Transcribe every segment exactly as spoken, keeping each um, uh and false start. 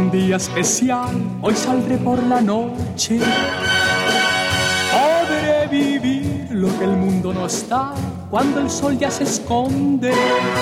un día especial, hoy saldré por la noche. Podré vivir lo que el mundo no está cuando el sol ya se esconde.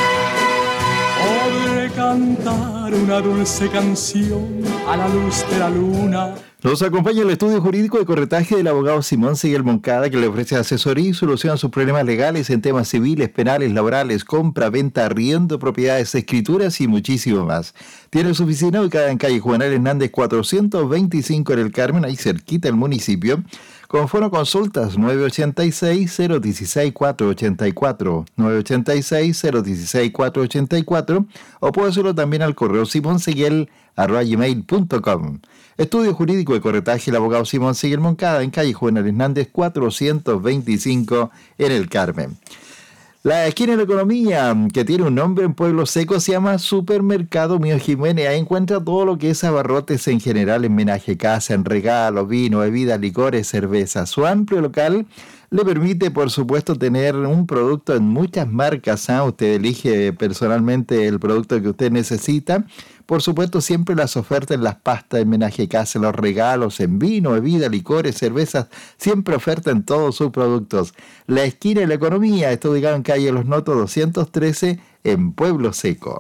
Podré cantar una dulce canción a la luz de la luna. Nos acompaña el estudio jurídico de corretaje del abogado Simón Seguel Moncada, que le ofrece asesoría y solución a sus problemas legales en temas civiles, penales, laborales, compra, venta, arriendo, propiedades, escrituras y muchísimo más. Tiene su oficina ubicada en calle Juvenal Hernández cuatrocientos veinticinco en el Carmen, ahí cerquita del municipio. Con foro consultas nueve ochenta y seis, cero dieciséis, cuatrocientos ochenta y cuatro, nueve ochenta y seis, cero dieciséis, cuatrocientos ochenta y cuatro, o puede hacerlo también al correo simonseguel arroba gmail punto com. Estudio jurídico de corretaje el abogado Simón Seguel Moncada en calle Juvenal Hernández cuatrocientos veinticinco en el Carmen. La esquina de la economía, que tiene un nombre en Pueblo Seco, se llama Supermercado Mío Jiménez. Ahí encuentra todo lo que es abarrotes en general, en menaje casa, en regalos, vino, bebidas, licores, cerveza. Su amplio local le permite, por supuesto, tener un producto en muchas marcas, ¿eh? Usted elige personalmente el producto que usted necesita. Por supuesto, siempre las ofertas en las pastas, en menaje casa, los regalos, en vino, bebida, licores, cervezas, siempre oferta en todos sus productos. La esquina de la economía está ubicada en calle Los Notos doscientos trece en Pueblo Seco.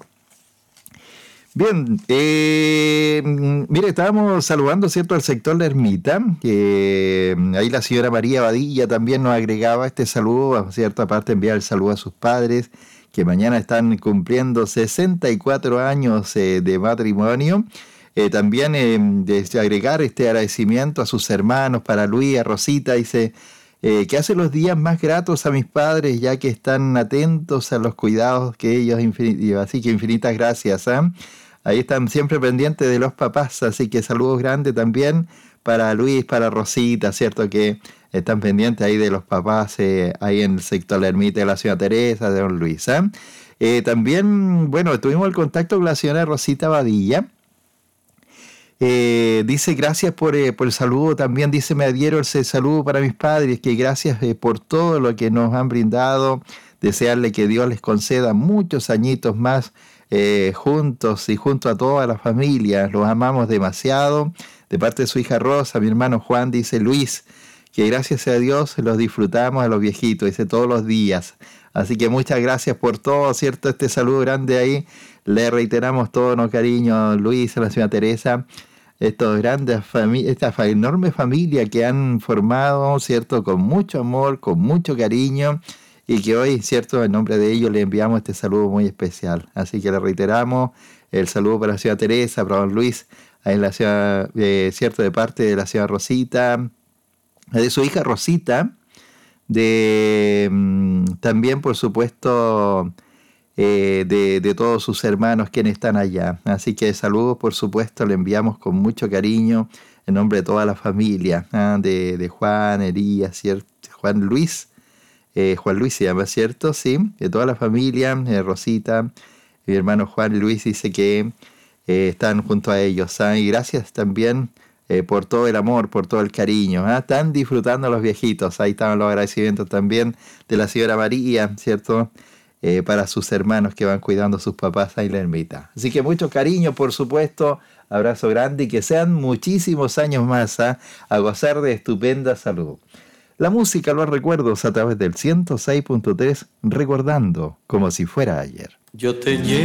Bien, eh, mire, estábamos saludando, ¿cierto?, al sector La Ermita, que eh, ahí la señora María Badilla también nos agregaba este saludo, ¿cierto?, aparte enviar el saludo a sus padres, que mañana están cumpliendo sesenta y cuatro años eh, de matrimonio. Eh, también eh, de agregar este agradecimiento a sus hermanos, para Luis, a Rosita, dice, eh, que hace los días más gratos a mis padres, ya que están atentos a los cuidados que ellos, infin- así que infinitas gracias, ¿eh? Ahí están siempre pendientes de los papás, así que saludos grandes también para Luis, para Rosita, ¿cierto?, que están pendientes ahí de los papás, eh, ahí en el sector La Ermita de la señora Teresa, de don Luis. ¿eh? Eh, también, bueno, tuvimos el contacto con la señora Rosita Badilla. Eh, dice, gracias por, eh, por el saludo. También dice, me adhiero ese saludo para mis padres, que gracias eh, por todo lo que nos han brindado. Desearle que Dios les conceda muchos añitos más eh, juntos y junto a toda la familia. Los amamos demasiado. De parte de su hija Rosa, mi hermano Juan, dice Luis, que gracias a Dios los disfrutamos a los viejitos, dice, todos los días. Así que muchas gracias por todo, ¿cierto? Este saludo grande ahí. Le reiteramos todo nuestro cariño a Luis, a la señora Teresa, estos grandes fami- esta fa- enorme familia que han formado, ¿cierto? Con mucho amor, con mucho cariño, y que hoy, ¿cierto?, en nombre de ellos le enviamos este saludo muy especial. Así que le reiteramos el saludo para la señora Teresa, para don Luis, ahí la señora, eh, ¿cierto?, de parte de la señora Rosita, de su hija Rosita, de mm, también, por supuesto, eh, de, de todos sus hermanos quienes están allá. Así que saludos, por supuesto, le enviamos con mucho cariño en nombre de toda la familia, ¿eh? de, de Juan, Elías, ¿cierto? Juan Luis, eh, Juan Luis se llama, ¿cierto? Sí, de toda la familia, eh, Rosita, mi hermano Juan Luis dice que eh, están junto a ellos, ¿eh? Y gracias también Eh, por todo el amor, por todo el cariño. ¿eh? Están disfrutando los viejitos. Ahí están los agradecimientos también de la señora María, ¿cierto? Eh, para sus hermanos que van cuidando a sus papás ahí en La Ermita. Así que mucho cariño, por supuesto. Abrazo grande y que sean muchísimos años más ¿eh? a gozar de estupenda salud. La música, los recuerdos a través del ciento seis punto tres, recordando como si fuera ayer. Yo te llevo